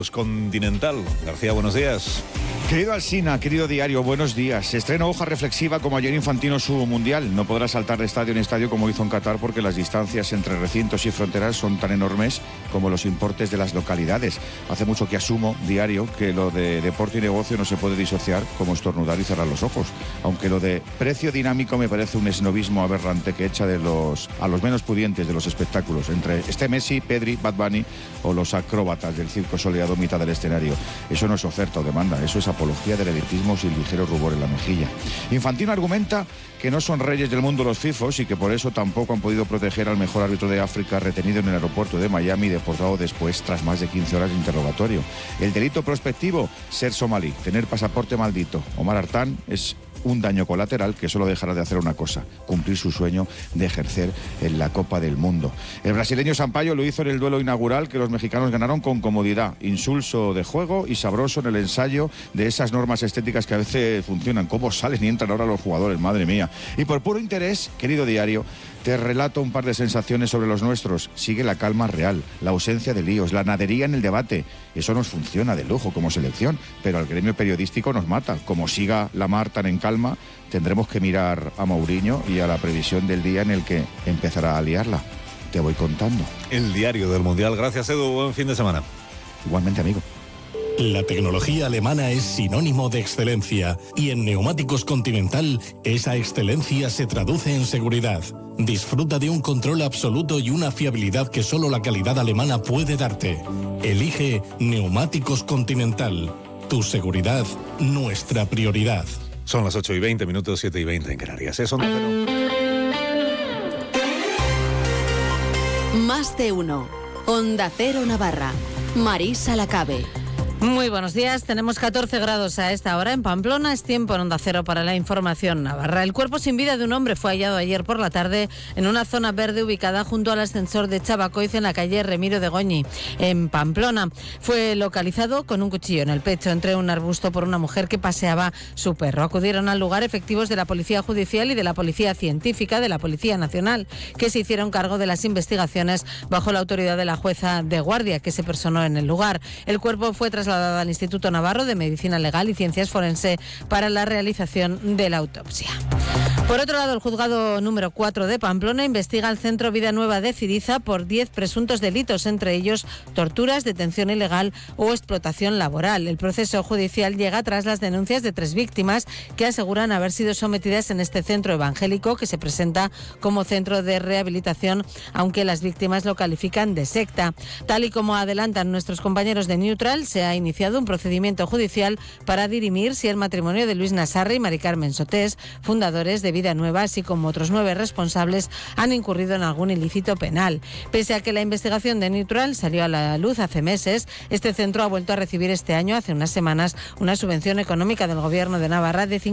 Continental. García, buenos días. Querido Alsina, querido diario, buenos días. Estreno hoja reflexiva como ayer Infantino su mundial. No podrá saltar de estadio en estadio como hizo en Qatar porque las distancias entre recintos y fronteras son tan enormes como los importes de las localidades. Hace mucho que asumo, diario, que lo de deporte y negocio no se puede disociar como estornudar y cerrar los ojos. Aunque lo de precio dinámico me parece un esnovismo aberrante que echa a los menos pudientes de los espectáculos, entre Messi, Pedri, Bad Bunny o los acróbatas del circo soleado mitad del escenario. Eso no es oferta o demanda, eso es apología del elitismo sin ligero rubor en la mejilla. Infantino argumenta que no son reyes del mundo los FIFOs y que por eso tampoco han podido proteger al mejor árbitro de África retenido en el aeropuerto de Miami y deportado después tras más de 15 horas de interrogatorio. El delito prospectivo, ser somalí, tener pasaporte maldito. Omar Artán es un daño colateral que solo dejará de hacer una cosa, cumplir su sueño de ejercer en la Copa del Mundo. El brasileño Sampaio lo hizo en el duelo inaugural que los mexicanos ganaron con comodidad, insulso de juego y sabroso en el ensayo de esas normas estéticas que a veces funcionan. ¿Cómo salen y entran ahora los jugadores? Madre mía. Y por puro interés, querido diario, te relato un par de sensaciones sobre los nuestros. Sigue la calma real, la ausencia de líos, la nadería en el debate. Eso nos funciona de lujo como selección, pero al gremio periodístico nos mata. Como siga la mar tan en calma, tendremos que mirar a Mourinho y a la previsión del día en el que empezará a liarla. Te voy contando. El diario del Mundial. Gracias, Edu. Buen fin de semana. Igualmente, amigo. La tecnología alemana es sinónimo de excelencia y en Neumáticos Continental esa excelencia se traduce en seguridad. Disfruta de un control absoluto y una fiabilidad que solo la calidad alemana puede darte. Elige Neumáticos Continental. Tu seguridad, nuestra prioridad. Son las 8:20, 7:20 en Canarias. Es Onda Cero. Más de uno. Onda Cero Navarra. Marisa Lacabe. Muy buenos días, tenemos 14 grados a esta hora en Pamplona, es tiempo en Onda Cero para la información navarra. El cuerpo sin vida de un hombre fue hallado ayer por la tarde en una zona verde ubicada junto al ascensor de Chabacoiz en la calle Remiro de Goñi, en Pamplona. Fue localizado con un cuchillo en el pecho entre un arbusto por una mujer que paseaba su perro. Acudieron al lugar efectivos de la Policía Judicial y de la Policía Científica de la Policía Nacional, que se hicieron cargo de las investigaciones bajo la autoridad de la jueza de guardia que se personó en el lugar. El cuerpo fue trasladado al Instituto Navarro de Medicina Legal y Ciencias Forense para la realización de la autopsia. Por otro lado, el juzgado número 4 de Pamplona investiga al Centro Vida Nueva de Ciriza por 10 presuntos delitos, entre ellos torturas, detención ilegal o explotación laboral. El proceso judicial llega tras las denuncias de 3 víctimas que aseguran haber sido sometidas en este centro evangélico que se presenta como centro de rehabilitación, aunque las víctimas lo califican de secta. Tal y como adelantan nuestros compañeros de Neutral, se ha iniciado un procedimiento judicial para dirimir si el matrimonio de Luis Nasarre y Mari Carmen Sotés, fundadores de Vida Nueva, así como otros 9 responsables, han incurrido en algún ilícito penal. Pese a que la investigación de Neutral salió a la luz hace meses, este centro ha vuelto a recibir este año, hace unas semanas, una subvención económica del Gobierno de Navarra de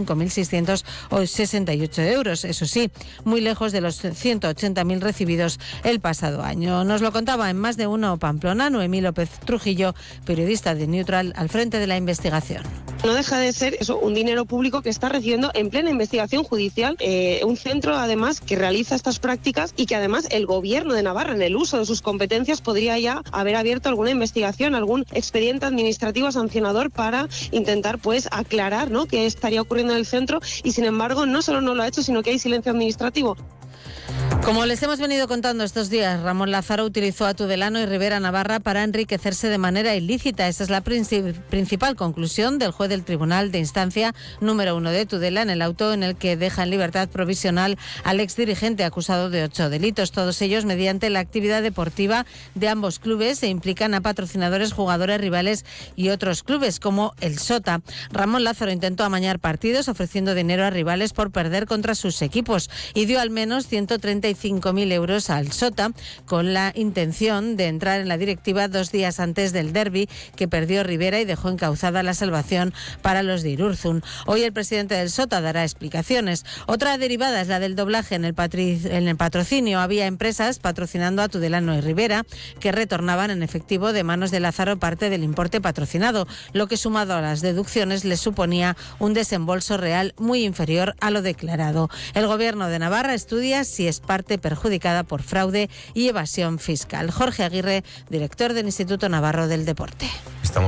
5.668 euros. Eso sí, muy lejos de los 180.000 recibidos el pasado año. Nos lo contaba en Más de Uno Pamplona, Noemí López Trujillo, periodista de Neutral, al frente de la investigación. No deja de ser eso, un dinero público que está recibiendo en plena investigación judicial, un centro además que realiza estas prácticas y que además el Gobierno de Navarra, en el uso de sus competencias, podría ya haber abierto alguna investigación, algún expediente administrativo sancionador para intentar aclarar, ¿no?, qué estaría ocurriendo en el centro, y sin embargo no solo no lo ha hecho, sino que hay silencio administrativo. Como les hemos venido contando estos días, Ramón Lázaro utilizó a Tudelano y Rivera Navarra para enriquecerse de manera ilícita. Esa es la principal conclusión del juez del Tribunal de Instancia número 1 de Tudela en el auto en el que deja en libertad provisional al exdirigente acusado de 8 delitos, todos ellos mediante la actividad deportiva de ambos clubes, e implican a patrocinadores, jugadores, rivales y otros clubes como el Sota. Ramón Lázaro intentó amañar partidos ofreciendo dinero a rivales por perder contra sus equipos y dio al menos 135.000 euros al Sota con la intención de entrar en la directiva 2 días antes del derbi que perdió Rivera y dejó encauzada la salvación para los de Irurzun. Hoy el presidente del Sota dará explicaciones. Otra derivada es la del doblaje en el patrocinio. Había empresas patrocinando a Tudelano y Rivera que retornaban en efectivo de manos de Lázaro parte del importe patrocinado, lo que sumado a las deducciones les suponía un desembolso real muy inferior a lo declarado. El Gobierno de Navarra estudia si es parte perjudicada por fraude y evasión fiscal. Jorge Aguirre, director del Instituto Navarro del Deporte.